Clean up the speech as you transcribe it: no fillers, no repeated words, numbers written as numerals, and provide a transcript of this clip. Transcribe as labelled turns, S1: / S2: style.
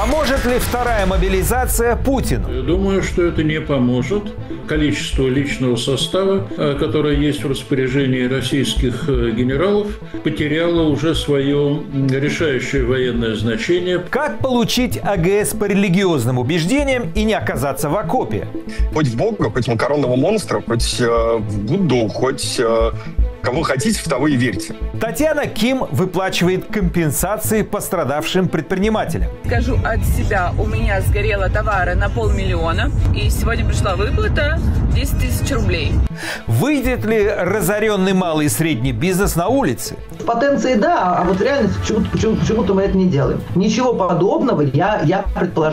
S1: Поможет ли вторая мобилизация Путину?
S2: Я думаю, что это не поможет. Количество личного состава, которое есть в распоряжении российских генералов, потеряло уже свое решающее военное значение.
S1: Как получить АГС по религиозным убеждениям и не оказаться в окопе?
S3: Хоть в Бога, хоть в макаронного монстра, хоть в Будду, хоть кого хотите, в того и верьте.
S1: Татьяна Ким выплачивает компенсации пострадавшим предпринимателям.
S4: Скажу от себя, у меня сгорело товара на 500 000, и сегодня пришла выплата 10 000 рублей.
S1: Выйдет ли разоренный малый и средний бизнес на улице?
S5: В потенции да, а вот в реальности почему-то мы это не делаем. Ничего подобного я предположить